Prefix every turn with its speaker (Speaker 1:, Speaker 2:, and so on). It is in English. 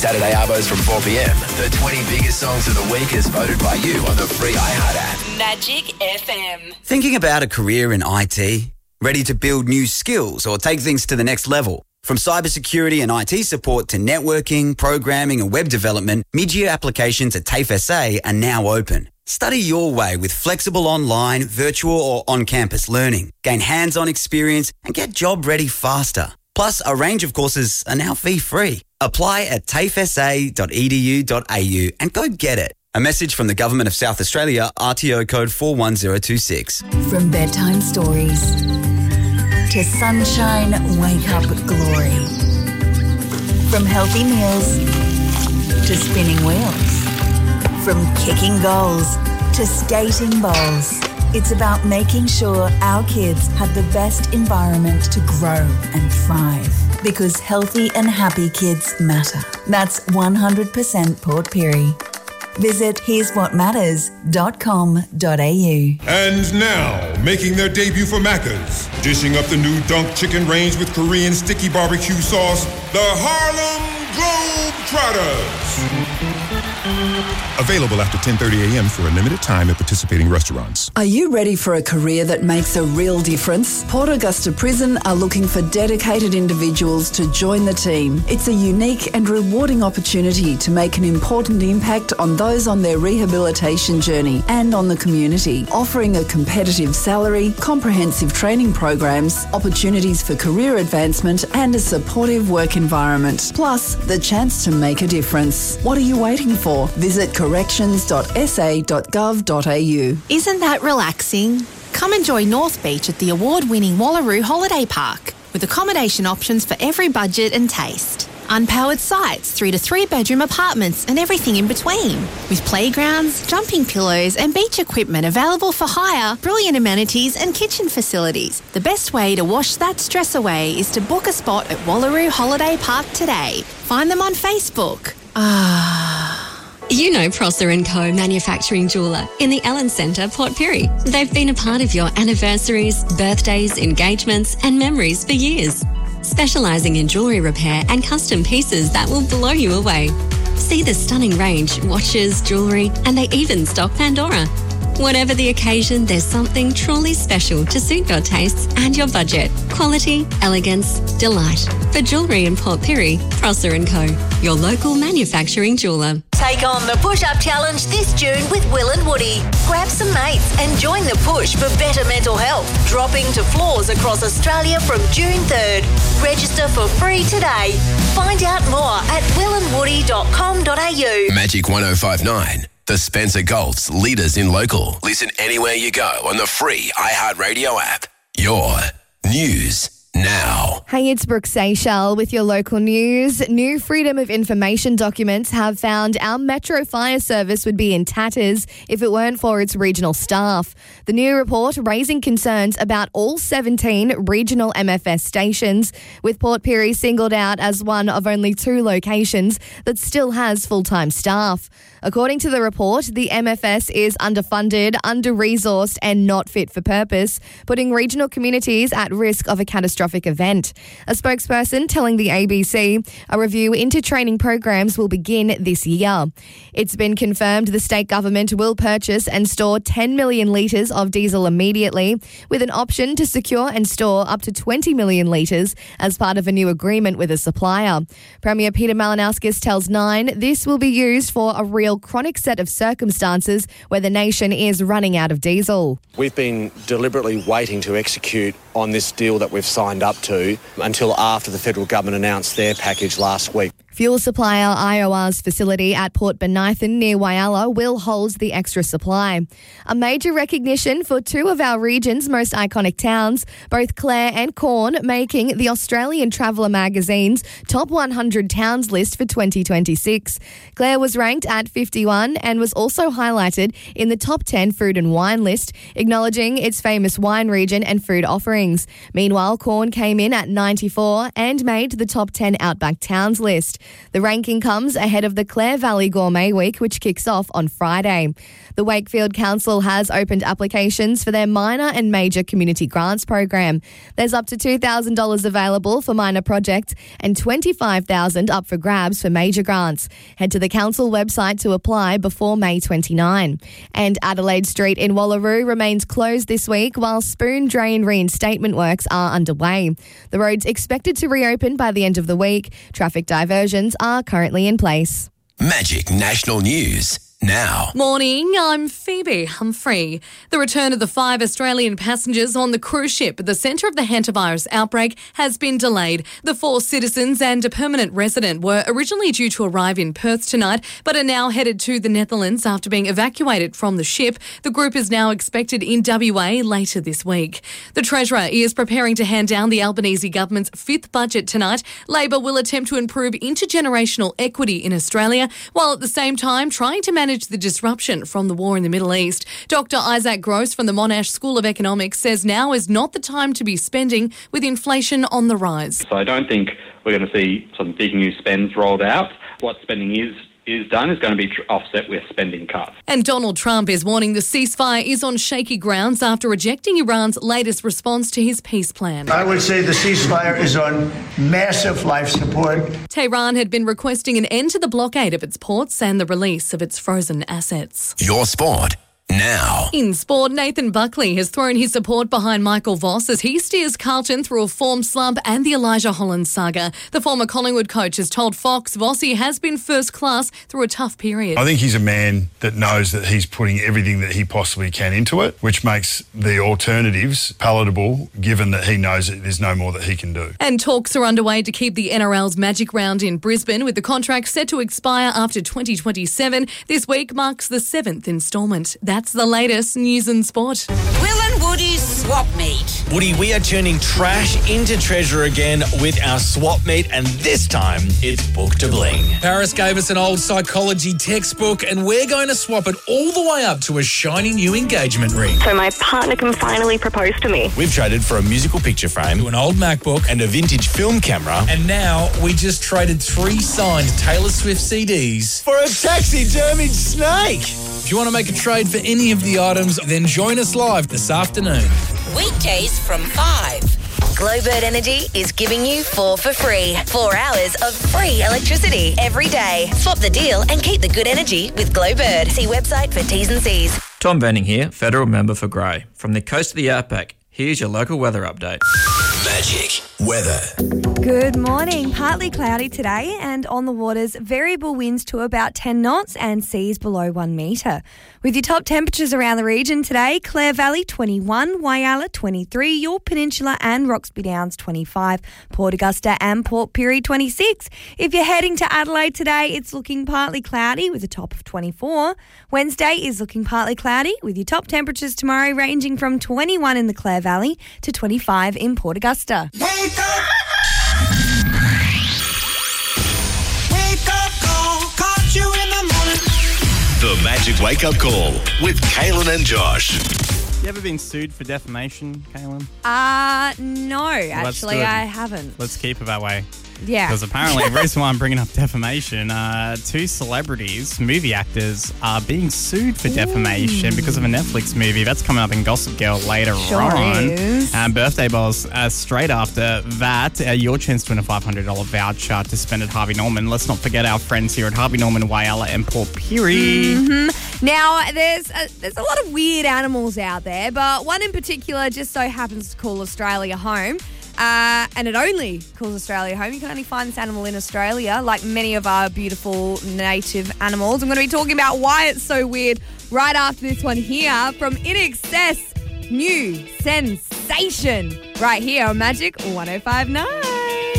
Speaker 1: Saturday Arbos from 4pm. The 20 biggest songs of the week as voted by you on the free iHeart app.
Speaker 2: Magic FM.
Speaker 3: Thinking about a career in IT? Ready to build new skills or take things to the next level? From cybersecurity and IT support to networking, programming and web development, mid-year applications at TAFE SA are now open. Study your way with flexible online, virtual or on-campus learning. Gain hands-on experience and get job ready faster. Plus, a range of courses are now fee-free. Apply at tafesa.edu.au and go get it. A message from the Government of South Australia, RTO code 41026.
Speaker 4: From bedtime stories to sunshine, wake up glory. From healthy meals to spinning wheels. From kicking goals to skating bowls. It's about making sure our kids have the best environment to grow and thrive. Because healthy and happy kids matter. That's 100% Port Pirie. Visit hereswhatmatters.com.au.
Speaker 5: And now, making their debut for Macca's, dishing up the new Dunk Chicken range with Korean sticky barbecue sauce, the Harlem Globetrotters. Available after 10:30 a.m. for a limited time at participating restaurants.
Speaker 6: Are you ready for a career that makes a real difference? Port Augusta Prison are looking for dedicated individuals to join the team. It's a unique and rewarding opportunity to make an important impact on those on their rehabilitation journey and on the community, offering a competitive salary, comprehensive training programs, opportunities for career advancement and a supportive work environment. Plus, the chance to make a difference. What are you waiting for? Visit corrections.sa.gov.au.
Speaker 7: Isn't that relaxing? Come enjoy North Beach at the award-winning Wallaroo Holiday Park with accommodation options for every budget and taste. Unpowered sites, 3 to 3 bedroom apartments and everything in between. With playgrounds, jumping pillows and beach equipment available for hire, brilliant amenities and kitchen facilities. The best way to wash that stress away is to book a spot at Wallaroo Holiday Park today. Find them on Facebook.
Speaker 8: You know Prosser & Co. Manufacturing Jeweller in the Ellen Centre, Port Pirie. They've been a part of your anniversaries, birthdays, engagements and memories for years. Specialising in jewellery repair and custom pieces that will blow you away. See the stunning range, watches, jewellery, and they even stock Pandora. Whatever the occasion, there's something truly special to suit your tastes and your budget. Quality, elegance, delight. For jewellery in Port Pirie, Prosser & Co. Your local manufacturing jeweller.
Speaker 2: Take on the push-up challenge this June with Will and Woody. Grab some mates and join the push for better mental health. Dropping to floors across Australia from June 3rd. Register for free today. Find out more at willandwoody.com.au.
Speaker 1: Magic 105.9. The Spencer Golf's leaders in local. Listen anywhere you go on the free iHeartRadio app. Your news now.
Speaker 9: Hey, it's Brooke Seychelles with your local news. New Freedom of Information documents have found our Metro Fire Service would be in tatters if it weren't for its regional staff. The new report raising concerns about all 17 regional MFS stations, with Port Pirie singled out as one of only 2 locations that still has full-time staff. According to the report, the MFS is underfunded, under-resourced and not fit for purpose, putting regional communities at risk of a catastrophic event. A spokesperson telling the ABC a review into training programs will begin this year. It's been confirmed the state government will purchase and store 10 million litres of diesel immediately, with an option to secure and store up to 20 million litres as part of a new agreement with a supplier. Premier Peter Malinowskis tells Nine this will be used for a real chronic set of circumstances where the nation is running out of diesel.
Speaker 10: We've been deliberately waiting to execute on this deal that we've signed up to until after the federal government announced their package last week.
Speaker 9: Fuel supplier IOR's facility at Port Bonython near Whyalla will hold the extra supply. A major recognition for 2 of our region's most iconic towns, both Clare and Corn, making the Australian Traveller magazine's Top 100 Towns list for 2026. Clare was ranked at 51 and was also highlighted in the Top 10 Food and Wine list, acknowledging its famous wine region and food offerings. Meanwhile, Corn came in at 94 and made the Top 10 Outback Towns list. The ranking comes ahead of the Clare Valley Gourmet Week, which kicks off on Friday. The Wakefield Council has opened applications for their minor and major community grants program. There's up to $2,000 available for minor projects and $25,000 up for grabs for major grants. Head to the council website to apply before May 29. And Adelaide Street in Wallaroo remains closed this week while spoon drain reinstatement works are underway. The road's expected to reopen by the end of the week. Traffic diversions are currently in place.
Speaker 1: Magic National News now.
Speaker 11: Morning, I'm Phoebe Humphrey. The return of the 5 Australian passengers on the cruise ship at the centre of the hantavirus outbreak has been delayed. The 4 citizens and a permanent resident were originally due to arrive in Perth tonight, but are now headed to the Netherlands after being evacuated from the ship. The group is now expected in WA later this week. The Treasurer is preparing to hand down the Albanese government's 5th budget tonight. Labor will attempt to improve intergenerational equity in Australia, while at the same time trying to manage the disruption from the war in the Middle East. Dr. Isaac Gross from the Monash School of Economics says now is not the time to be spending with inflation on the rise.
Speaker 12: So I don't think we're going to see some big new spends rolled out. What spending is done is going to be offset with spending cuts.
Speaker 11: And Donald Trump is warning the ceasefire is on shaky grounds after rejecting Iran's latest response to his peace plan.
Speaker 13: I would say the ceasefire is on massive life support.
Speaker 11: Tehran had been requesting an end to the blockade of its ports and the release of its frozen assets.
Speaker 1: Your sport now.
Speaker 11: In sport, Nathan Buckley has thrown his support behind Michael Voss as he steers Carlton through a form slump and the Elijah Holland saga. The former Collingwood coach has told Fox Vossi has been first class through a tough period.
Speaker 14: I think he's a man that knows that he's putting everything that he possibly can into it, which makes the alternatives palatable given that he knows that there's no more that he can do.
Speaker 11: And talks are underway to keep the NRL's Magic Round in Brisbane, with the contract set to expire after 2027. This week marks the 7th instalment. That's the latest news and sport.
Speaker 15: Will and Woody's Swap Meet.
Speaker 16: Woody, we are turning trash into treasure again with our swap meet, and this time it's Book to Bling.
Speaker 17: Paris gave us an old psychology textbook, and we're going to swap it all the way up to a shiny new engagement ring.
Speaker 18: So my partner can finally propose to me.
Speaker 16: We've traded for a musical picture frame,
Speaker 17: to an old MacBook,
Speaker 16: and a vintage film camera.
Speaker 17: And now we just traded 3 signed Taylor Swift CDs
Speaker 16: for a taxidermied snake.
Speaker 17: If you want to make a trade for any of the items, then join us live this afternoon.
Speaker 15: Weekdays from 5.
Speaker 2: Glowbird Energy is giving you 4 for free. 4 hours of free electricity every day. Swap the deal and keep the good energy with Glowbird. See website for T's and C's.
Speaker 19: Tom Benning here, federal member for Grey. From the coast of the Outback, here's your local weather update.
Speaker 1: Magic weather.
Speaker 20: Good morning. Partly cloudy today and on the waters, variable winds to about 10 knots and seas below 1 metre. With your top temperatures around the region today, Clare Valley 21, Whyalla 23, Your Peninsula and Roxby Downs 25, Port Augusta and Port Pirie 26. If you're heading to Adelaide today, it's looking partly cloudy with a top of 24. Wednesday is looking partly cloudy with your top temperatures tomorrow ranging from 21 in the Clare Valley to 25 in Port Augusta.
Speaker 15: Wake up! Wake up call, caught you in the morning.
Speaker 1: The Magic Wake Up Call with Kaylin and Josh.
Speaker 21: You ever been sued for defamation, Kaylin?
Speaker 20: No, actually I haven't.
Speaker 21: Let's keep it that way.
Speaker 20: Yeah.
Speaker 21: Because apparently the reason why I'm bringing up defamation, 2 celebrities, movie actors, are being sued for defamation because of a Netflix movie. That's coming up in Gossip Girl later on.
Speaker 20: Is.
Speaker 21: Birthday Balls, straight after that, your chance to win a $500 voucher to spend at Harvey Norman. Let's not forget our friends here at Harvey Norman, Whyalla and Port Pirie.
Speaker 20: Mm-hmm. Now, there's a lot of weird animals out there, but one in particular just so happens to call Australia home. And it only calls Australia home. You can only find this animal in Australia, like many of our beautiful native animals. I'm going to be talking about why it's so weird right after this one here from In Excess, New Sensation, right here on Magic 105.9.